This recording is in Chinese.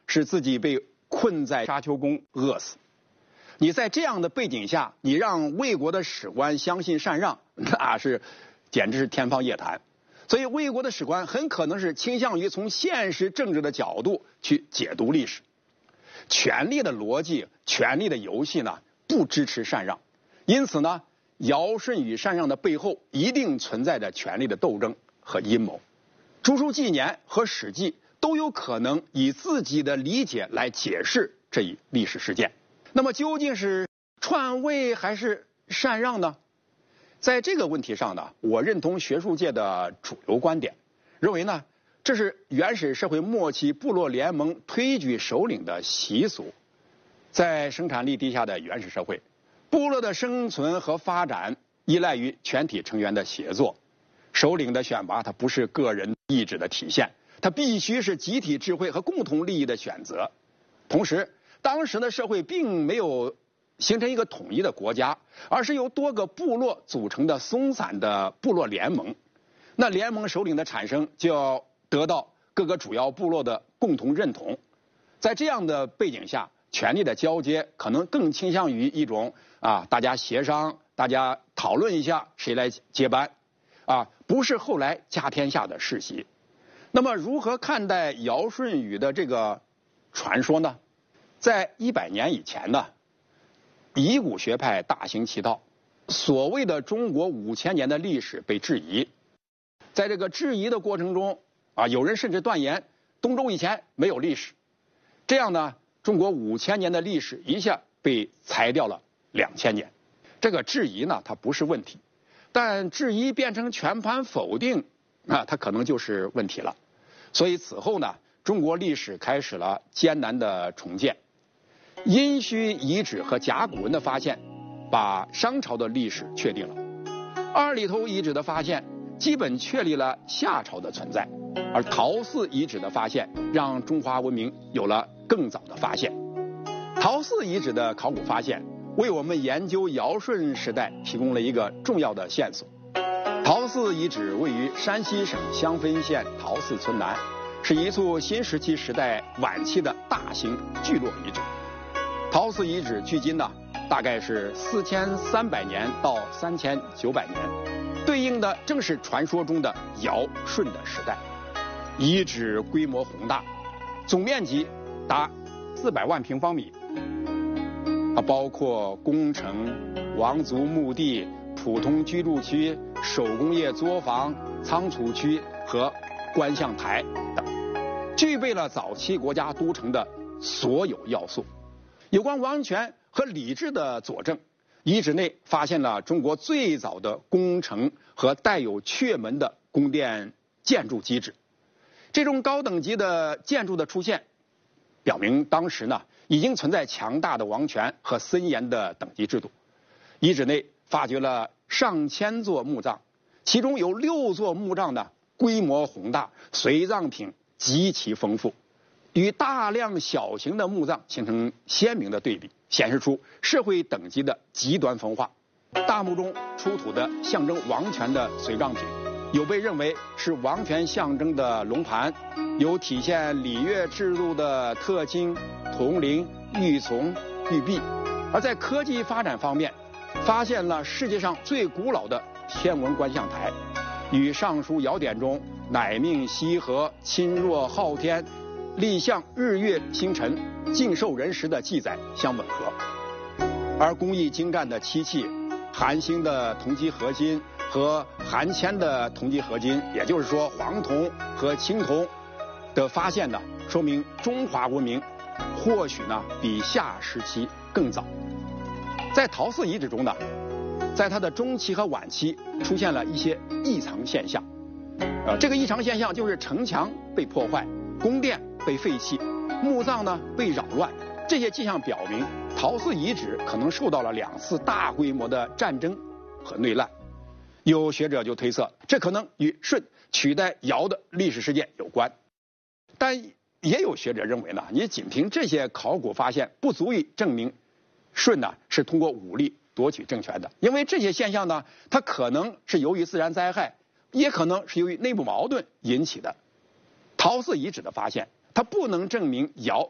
是自己被困在沙丘宫饿死。你在这样的背景下，你让魏国的史官相信禅让，那是简直是天方夜谭。所以魏国的史官很可能是倾向于从现实政治的角度去解读历史。权力的逻辑、权力的游戏呢，不支持禅让，因此呢，尧舜禹禅让的背后一定存在着权力的斗争和阴谋。朱书纪年和史记都有可能以自己的理解来解释这一历史事件。那么究竟是篡位还是禅让呢？在这个问题上呢，我认同学术界的主流观点，认为呢，这是原始社会末期部落联盟推举首领的习俗。在生产力低下的原始社会，部落的生存和发展依赖于全体成员的协作。首领的选拔，它不是个人意志的体现，它必须是集体智慧和共同利益的选择。同时，当时的社会并没有形成一个统一的国家，而是由多个部落组成的松散的部落联盟。那联盟首领的产生就要得到各个主要部落的共同认同。在这样的背景下，权力的交接可能更倾向于一种大家协商、大家讨论一下谁来接班不是后来家天下的世袭。那么如何看待尧舜禹的这个传说呢？在100年以前呢，夷古学派大行其道，所谓的中国5000年的历史被质疑。在这个质疑的过程中有人甚至断言东周以前没有历史。这样呢，中国5000年的历史一下被裁掉了2000年。这个质疑呢，它不是问题，但质疑变成全盘否定，它可能就是问题了。所以此后呢，中国历史开始了艰难的重建。殷墟遗址和甲骨文的发现，把商朝的历史确定了。二里头遗址的发现，基本确立了夏朝的存在。而陶寺遗址的发现，让中华文明有了更早的发现。陶寺遗址的考古发现，为我们研究尧舜时代提供了一个重要的线索。陶寺遗址位于山西省襄汾县陶寺村南，是一处新石器时代晚期的大型聚落遗址。陶寺遗址距今呢，大概是4300年到3900年，对应的正是传说中的尧舜的时代。遗址规模宏大，总面积达400万平方米，包括宫城、王族墓地、普通居住区、手工业作坊、仓储区和观象台等，具备了早期国家都城的所有要素。有关王权和礼制的佐证，遗址内发现了中国最早的宫城和带有阙门的宫殿建筑基址。这种高等级的建筑的出现，表明当时呢已经存在强大的王权和森严的等级制度。遗址内发掘了上千座墓葬，其中有6座墓葬呢规模宏大，随葬品极其丰富，与大量小型的墓葬形成鲜明的对比，显示出社会等级的极端分化。大墓中出土的象征王权的随葬品，有被认为是王权象征的龙盘，有体现礼乐制度的特金、铜铃、玉琮、玉璧。而在科技发展方面，发现了世界上最古老的天文观象台，与《尚书尧典》中乃命羲和、亲若昊天、立象日月星辰、敬受人时的记载相吻合。而工艺精湛的漆器、韩星的铜基合金和韩铅的铜基合金，也就是说黄铜和青铜的发现呢，说明中华文明或许呢比夏时期更早。在陶寺遗址中呢，在它的中期和晚期出现了一些异常现象。这个异常现象就是城墙被破坏，宫殿被废弃，墓葬呢被扰乱。这些迹象表明，陶寺遗址可能受到了2次大规模的战争和内乱。有学者就推测，这可能与舜取代尧的历史事件有关。但也有学者认为呢，你仅凭这些考古发现不足以证明舜呢是通过武力夺取政权的，因为这些现象呢，它可能是由于自然灾害，也可能是由于内部矛盾引起的。陶寺遗址的发现，它不能证明尧